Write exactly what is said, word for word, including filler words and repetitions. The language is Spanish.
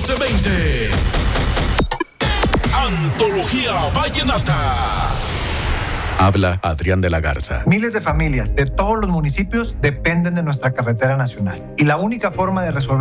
doce veinte. Antología Vallenata. Habla Adrián de la Garza. Miles de familias de todos los municipios dependen de nuestra carretera nacional. Y la única forma de resolver